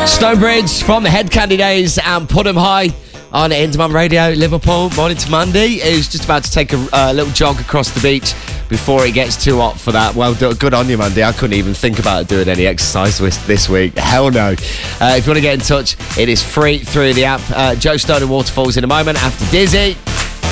Stonebridge from the Head Candy Days and Put 'Em High on Indie Radio, Liverpool. Morning to Mandy, who's just about to take a little jog across the beach before it gets too hot for that. Well, good on you, Mandy. I couldn't even think about doing any exercise this week. Hell no. If you want to get in touch, it is free through the app. Joe Stone and Waterfalls in a moment after Dizzy.